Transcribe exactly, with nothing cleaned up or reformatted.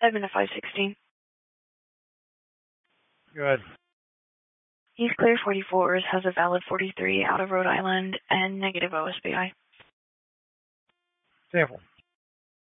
I've been to five sixteen. Go ahead. He's clear forty-fours, has a valid forty-three out of Rhode Island, and negative O S B I. Sample.